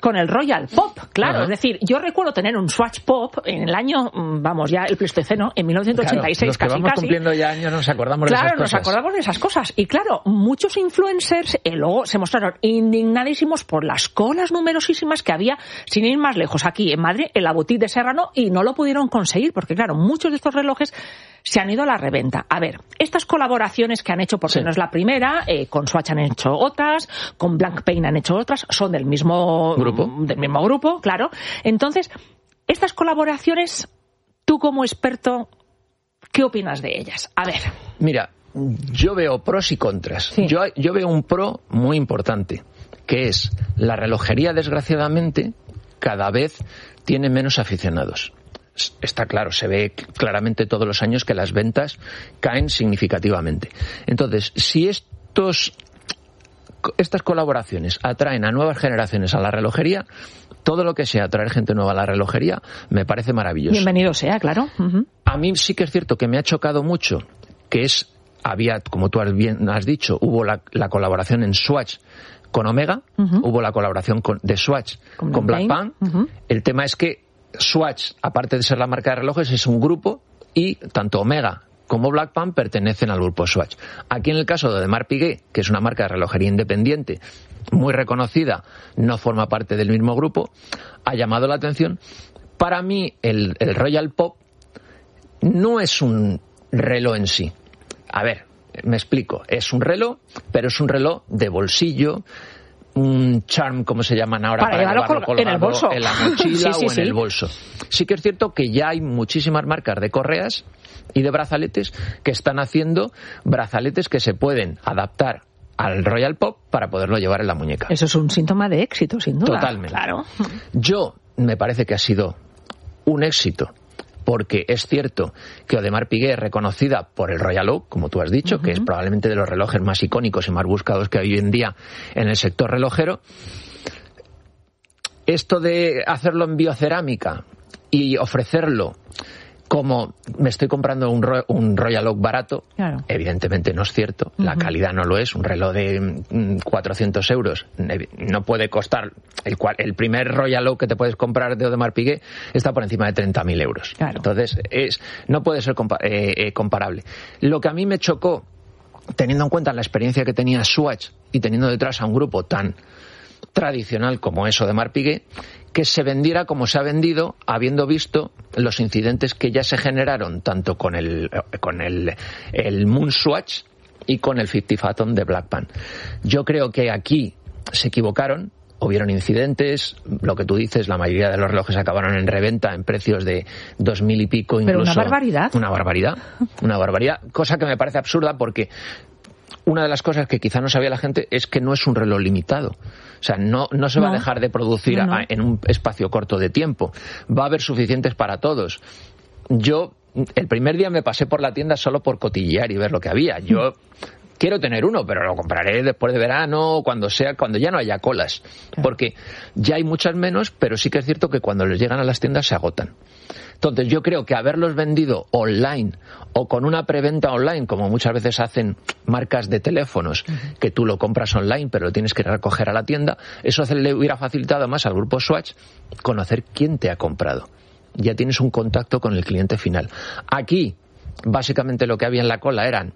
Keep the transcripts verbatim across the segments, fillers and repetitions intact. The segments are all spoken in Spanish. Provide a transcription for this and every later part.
Con el Royal Pop, claro. Ajá. Es decir, yo recuerdo tener un Swatch Pop en el año, vamos, ya el Pleistoceno, en mil novecientos ochenta y seis, claro, los que casi, vamos casi. cumpliendo ya años nos acordamos claro, de esas cosas. Claro, nos acordamos de esas cosas. Y claro, muchos influencers eh, luego se mostraron indignadísimos por las colas numerosísimas que había, sin ir más lejos, aquí en Madrid, en la boutique de Serrano, y no lo pudieron conseguir, porque claro, muchos de estos relojes se han ido a la reventa. A ver, estas colaboraciones que han hecho, porque sí. no es la primera, eh, con Swatch han hecho otras, con Blancpain han hecho otras, son del mismo grupo, del mismo grupo, claro. Entonces, estas colaboraciones, tú como experto, ¿qué opinas de ellas? A ver. Mira, yo veo pros y contras. Sí. Yo, yo veo un pro muy importante, que es la relojería, desgraciadamente, cada vez tiene menos aficionados. Está claro, se ve claramente todos los años que las ventas caen significativamente. Entonces, si estos, estas colaboraciones atraen a nuevas generaciones a la relojería, todo lo que sea atraer gente nueva a la relojería me parece maravilloso. Bienvenido sea, claro. Uh-huh. A mí sí que es cierto que me ha chocado mucho, que es, había, como tú bien has dicho, hubo la, la colaboración en Swatch con Omega, uh-huh. hubo la colaboración con, de Swatch con, con Blancpain. Uh-huh. El tema es que Swatch, aparte de ser la marca de relojes, es un grupo y tanto Omega como Blancpain pertenecen al grupo Swatch. Aquí en el caso de Audemars Piguet, que es una marca de relojería independiente, muy reconocida, no forma parte del mismo grupo, ha llamado la atención. Para mí, el, el Royal Pop no es un reloj en sí. A ver, me explico. Es un reloj, pero es un reloj de bolsillo, un charm, como se llaman ahora, para, para llevarlo, llevarlo colgado en el bolso, en la mochila sí, sí, o en sí. el bolso. Sí que es cierto que ya hay muchísimas marcas de correas y de brazaletes que están haciendo brazaletes que se pueden adaptar al Royal Pop para poderlo llevar en la muñeca. Eso es un síntoma de éxito, sin duda. Totalmente. Claro. Yo, me parece que ha sido un éxito, porque es cierto que Audemars Piguet es reconocida por el Royal Oak, como tú has dicho, uh-huh. que es probablemente de los relojes más icónicos y más buscados que hay hoy en día en el sector relojero. Esto de hacerlo en biocerámica y ofrecerlo como me estoy comprando un, ro- un Royal Oak barato, claro. evidentemente no es cierto, uh-huh. la calidad no lo es. Un reloj de mm, cuatrocientos euros no puede costar, el, cual, el primer Royal Oak que te puedes comprar de Audemars Piguet está por encima de treinta mil euros. Claro. Entonces, es, no puede ser compa- eh, eh, comparable. Lo que a mí me chocó, teniendo en cuenta la experiencia que tenía Swatch y teniendo detrás a un grupo tan tradicional como es Audemars Piguet, que se vendiera como se ha vendido, habiendo visto los incidentes que ya se generaron tanto con el con el, el Moon Swatch y con el cincuenta Phantom de Blancpain. Yo creo que aquí se equivocaron, hubieron incidentes, lo que tú dices, la mayoría de los relojes acabaron en reventa en precios de dos mil y pico, incluso. Pero una barbaridad. Una barbaridad, una barbaridad, cosa que me parece absurda porque una de las cosas que quizá no sabía la gente es que no es un reloj limitado. O sea, no, no se va no. a dejar de producir no, no. A, en un espacio corto de tiempo. Va a haber suficientes para todos. Yo, el primer día me pasé por la tienda solo por cotillear y ver lo que había. Yo quiero tener uno, pero lo compraré después de verano, cuando sea, cuando ya no haya colas. Claro. Porque ya hay muchas menos, pero sí que es cierto que cuando les llegan a las tiendas se agotan. Entonces yo creo que haberlos vendido online o con una preventa online, como muchas veces hacen marcas de teléfonos, uh-huh. que tú lo compras online pero lo tienes que recoger a la tienda, eso le hubiera facilitado más al grupo Swatch conocer quién te ha comprado. Ya tienes un contacto con el cliente final. Aquí, básicamente lo que había en la cola eran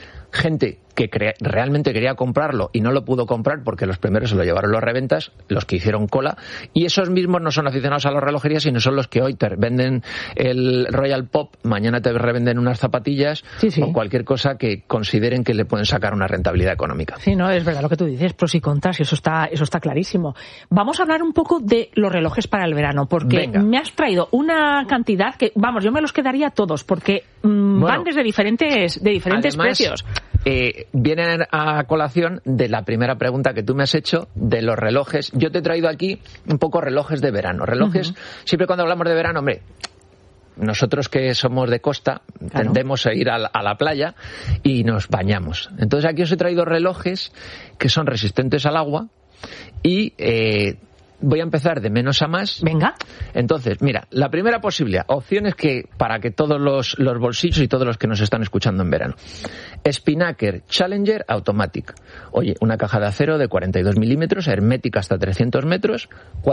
gente que cre- realmente quería comprarlo y no lo pudo comprar porque los primeros se lo llevaron los reventas, los que hicieron cola, y esos mismos no son aficionados a las relojerías, sino son los que hoy te venden el Royal Pop, mañana te revenden unas zapatillas sí, sí. o cualquier cosa que consideren que le pueden sacar una rentabilidad económica. Sí, no, es verdad lo que tú dices, pros y contras, y eso está, eso está clarísimo. Vamos a hablar un poco de los relojes para el verano, porque Venga. me has traído una cantidad que, vamos, yo me los quedaría todos, porque mmm, bueno, van desde diferentes, de diferentes además, precios. Eh, vienen a colación de la primera pregunta que tú me has hecho de los relojes. Yo te he traído aquí un poco relojes de verano. Relojes, uh-huh. siempre cuando hablamos de verano, hombre, nosotros que somos de costa, claro. tendemos a ir a la, a la playa y nos bañamos. Entonces aquí os he traído relojes que son resistentes al agua y eh, voy a empezar de menos a más. Venga. Entonces, mira, la primera posibilidad, opciones que para que todos los, los bolsillos y todos los que nos están escuchando en verano. Spinnaker Challenger Automatic. Oye, una caja de acero de cuarenta y dos milímetros, hermética hasta trescientos metros,